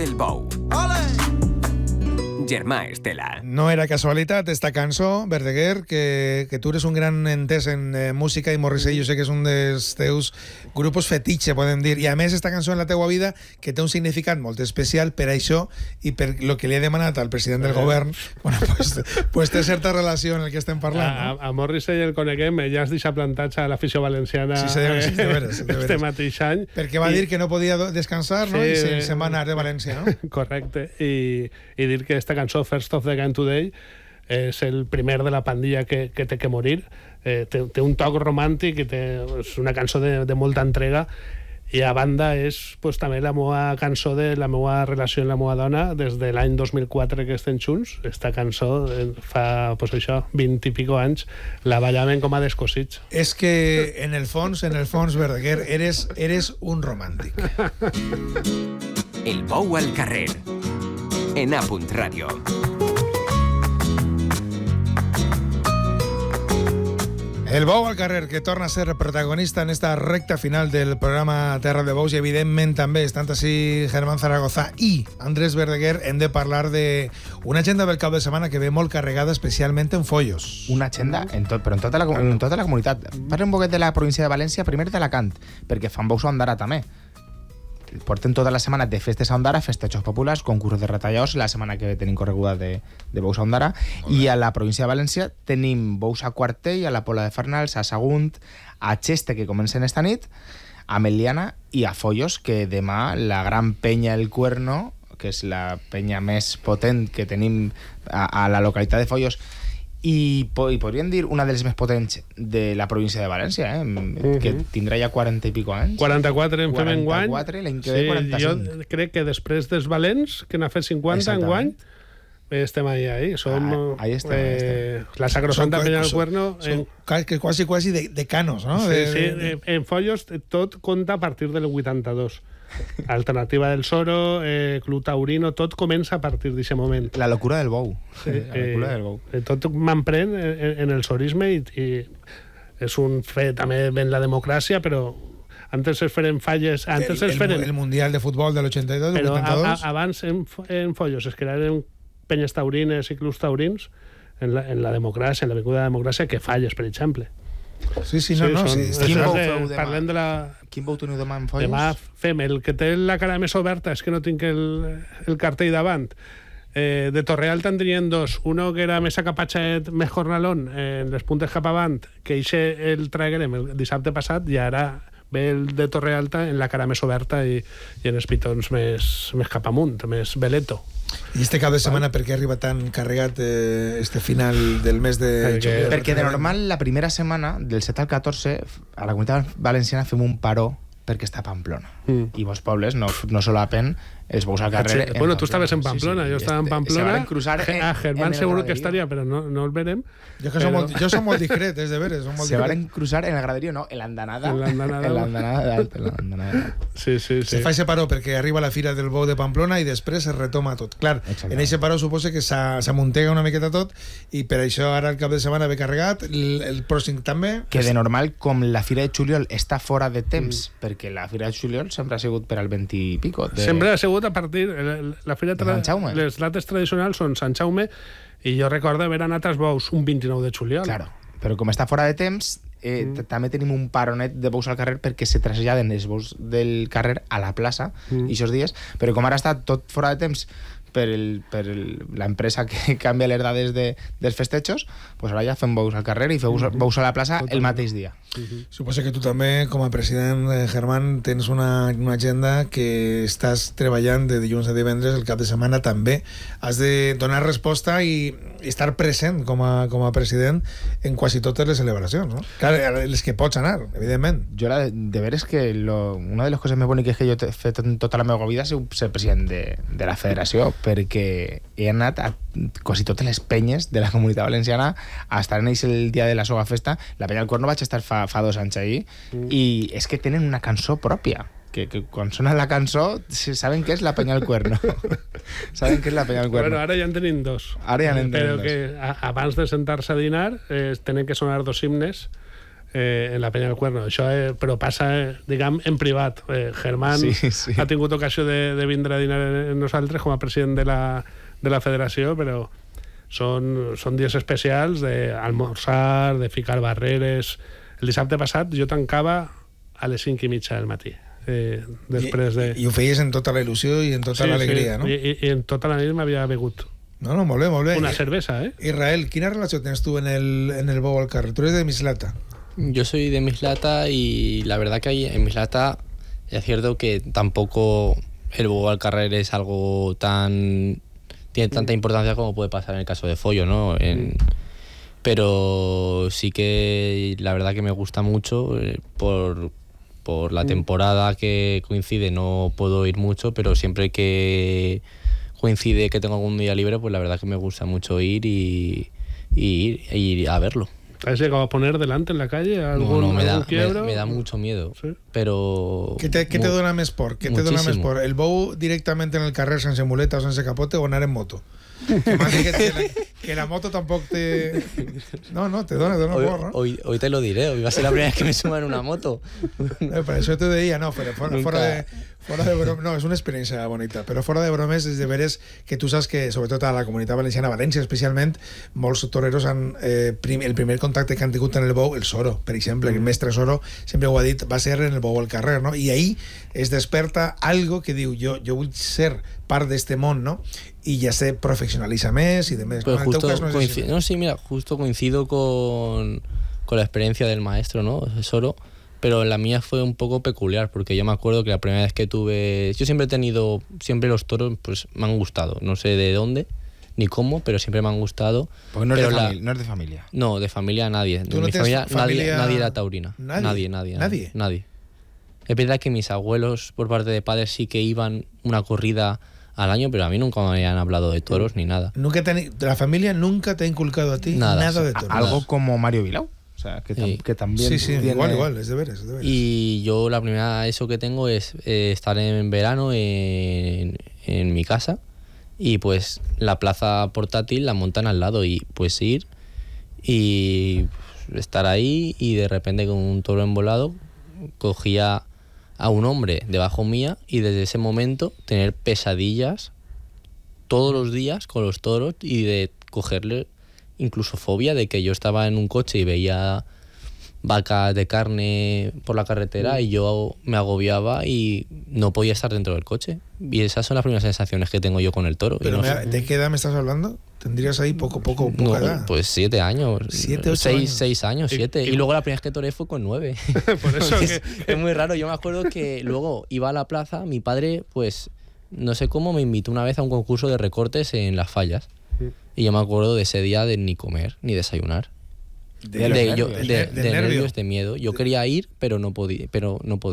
del Bou. Germà Estela. No era casualitat esta cançó, Verdaguer, que tu eres un gran entès en música i Morrissey jo sé que és un dels teus grupos fetitxe, podem dir, i a més esta cançó en la teua vida que té un significat molt especial per això i per lo que li he demanat al president del govern, bueno, pues té certa relació en el que estem parlant. A Morrissey el coneguem, ja es deixa plantats a l'afició valenciana de veres. este mateix any. Perquè va dir que no podia descansar, no? I se'n va anar de València, no? Correcte, i dir que esta cançó, First of the Gun Today, és el primer de la pandilla que té que morir. Té un toc romàntic i és una cançó de molta entrega, i a banda és pues, també la meva cançó de la meva relació amb la meva dona des de l'any 2004 que estem junts. Esta cançó fa pues, això 20 i pico anys la ballaven com a descosits. És que en el fons, Verdaguer, eres un romàntic. El Bou al carrer en A. Radio. El Bou al carrer, que torna a ser protagonista en esta recta final del programa Terra de Bous, i evidentment també, estant així Germán Zaragoza i Andrés Verdaguer, hem de parlar d'una agenda del cap de setmana que ve molt carregada, especialment en follos. Una agenda, però en tota la comunitat. Parlem un poquet de la província de València, primer d'Alacant, perquè fan Bous a Ondara també. Porten tota la setmana de festes a Ondara, festejos populars, concursos de retallaors, la setmana que tenim correguda de Bous a Ondara, i a la província de València tenim Bous a Quartell, a la Pola de Farnals, a Sagunt, a Xeste, que comencen esta nit, a Meliana i a Follos, que demà la gran penya El Cuerno, que és la penya més potent que tenim a la localitat de Follos, i podríem dir una de les més potents de la província de València, que tindrà ja 40 i pico anys. 44 en fem enguany. 44, l'any que ve 45. Jo crec que després dels Valents, que n'ha fet 50 enguany, estem ahí. Som ahí estem. La Sacrosanta Peña del Cuerno. Quasi decanos, no? Sí, en Follos tot compta a partir del 82. Alternativa del Soro, Club Taurino, tot comença a partir d'aquest moment. La locura del Bou. Sí, la locura del Bou. Tot m'emprèn en el sorisme i és un fet també ben la democràcia, però antes es feren falles... El Mundial de Futbol de l'82, del 82... Però abans en Follos es crearen penyes taurines i clubs taurins en la democràcia, en la vinguda de la democràcia, que falles, per exemple. Sí. Quin Bou feu demà? Parlem de la... Quin Bou teniu demà en Follos? Demà fem el que té la cara més oberta, és que no tinc el cartell davant. De Torrealta en tenien dos. Uno que era més acapatxet, més jornalón, en les puntes cap avant, que el traguerem el dissabte passat, i ara ve el de Torrealta en la cara més oberta i en els pitons més cap amunt, més veleto. I este cap de setmana per què arriba tan carregat este final del mes de juliol? Perquè de normal la primera setmana, del 7 al 14, a la comunitat valenciana fem un paró perquè està a Pamplona. I molts pobles no solapen els Bous al carrer. Bueno, tu estaves en Pamplona, jo estava en Pamplona. A Germán segur que estaria, però no el verem. Jo som molt discret, és de veres. Se van cruzar en el graderío, no, en l'andanada. En l'andanada. Sí. Se fa ese paró perquè arriba la Fira del Bou de Pamplona i després es retoma tot. Clar, en ese paró suposa que s'amuntega una miqueta tot i per això ara el cap de setmana ve carregat, el pròxim també. Que de normal, com la Fira de Juliol està fora de temps, perquè la Fira de Juliol sempre ha sigut per al 20 i pico. Sempre ha sigut a partir... La Fira les dates tradicionals són Sant Jaume i jo recordo haver anat als Bous un 29 de juliol. Claro, però com està fora de temps, també tenim un paronet de Bous al carrer perquè se traslladen els Bous del carrer a la plaça aquests dies, però com ara està tot fora de temps per l'empresa que canvia les dades dels festejos, pues ara ja fem Bous al carrer i fem Bous a la plaça el mateix dia. Suposo que tu també, com a president, Germán, tens una agenda que estàs treballant de dilluns a divendres, el cap de setmana també. Has de donar resposta i estar present com a president en quasi totes les celebracions, no? Clar, les que pots anar, evidentment. Jo, de veres que una de les coses més boniques que jo he fet en tota la meva vida és ser president de la federació, perquè he anat a quasi totes les penyes de la comunitat valenciana a estar en ells el dia de la soga festa. La penya del Cuerno vaig estar fa 2 anys ahí i és que tenen una cançó pròpia, que quan sona la cançó saben què és la penya del Cuerno. Saben què és la penya del Cuerno. Bueno, ara ja en tenim dos. Ara ja en tenim però dos. Que abans de sentar-se a dinar tenen que sonar 2 himnes, en la Penya del Cuerno. Això, però passa, diguem, en privat. Germán ha tingut ocasió de vindre a dinar amb nosaltres com a president de la federació, però són dies especials d'almorzar, de ficar barreres. El dissabte passat jo tancava a les 5:30 del matí. Després de... I ho feies en tota la il·lusió i en tota l'alegria, no? I en tota la nit m'havia begut No, molt bé, molt bé. una cervesa, Israel, ¿quina relació tens tú en el Bobo al Carrer? Tú eres de Mislata. Yo soy de Mislata y la verdad que ahí en Mislata es cierto que tampoco el Bobo al Carrer es algo tiene tanta importancia como puede pasar en el caso de Follo, ¿no? Pero sí que la verdad que me gusta mucho por la temporada que coincide, no puedo ir mucho, pero siempre que coincide que tengo algún día libre, pues la verdad que me gusta mucho ir y ir a verlo. ¿Has llegado a poner delante en la calle No, me quiebro? da mucho miedo. Sí. Pero... ¿Qué te dona més por? ¿Qué te dona més por? ¿El Bobo directamente en el carrer sense muleta o sense capote o anar en moto? Que más que la moto tampoco te... No, te dona por, ¿no? Hoy te lo diré, hoy va a ser la primera vez que me suba en una moto. Para eso te deia, no, pero fuera de broma, no, és una experiència bonita, però fora de bromes és de veres que tu saps que, sobretot a la comunitat valenciana, València especialment, molts toreros han, el primer contacte que han tingut en el bou, el Soro, per exemple, el mestre Soro sempre ho ha dit, va ser en el Bou al Carrer, no? I ahí es desperta algo que diu, jo vull ser part d'este món, no? Y ya se profesionaliza més y demás. Pues justo justo coincido con la experiencia del maestro, ¿no? Soro, pero en la mía fue un poco peculiar, porque yo me acuerdo que la primera vez que yo siempre los toros pues me han gustado, no sé de dónde ni cómo, pero siempre me han gustado. Porque no es de familia. No, de familia nadie. De mi familia nadie era taurina. Nadie. Es verdad que mis abuelos por parte de padres sí que iban una corrida al año, pero a mí nunca me habían hablado de toros ni nada. La familia nunca te ha inculcado a ti nada de toros. Algo como Mario Vilao. O sea, que también... Sí, igual, es deberes. Y yo la primera eso que tengo es estar en verano en mi casa y pues la plaza portátil la montan al lado y pues ir y estar ahí y de repente con un toro embolado cogía a un hombre debajo mía y desde ese momento tener pesadillas todos los días con los toros y de cogerle incluso fobia de que yo estaba en un coche y veía vacas de carne por la carretera y yo me agobiaba y no podía estar dentro del coche. Y esas son las primeras sensaciones que tengo yo con el toro. Pero ¿de qué edad me estás hablando? ¿Tendrías ahí poca edad? Pues 7 años. 7, 8 años. 6 años, 7. Y luego la primera vez que toré fue con 9. Por eso es muy raro. Yo me acuerdo que luego iba a la plaza, mi padre, pues no sé cómo, me invitó una vez a un concurso de recortes en Las Fallas. Y yo me acuerdo de ese día de ni comer, ni desayunar. De nervios, de miedo. Yo quería ir, pero no podía.